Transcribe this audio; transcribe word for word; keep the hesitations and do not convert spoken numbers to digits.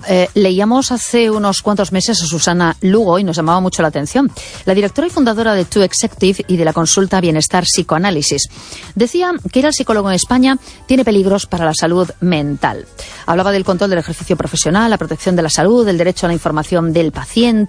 Eh, leíamos hace unos cuantos meses a Susana Lugo y nos llamaba mucho la atención. La directora y fundadora de To Executive y de la consulta Bienestar Psicoanálisis. Decía que ir al psicólogo en España tiene peligros para la salud mental. Hablaba del control del ejercicio profesional, la protección de la salud, el derecho a la información del paciente.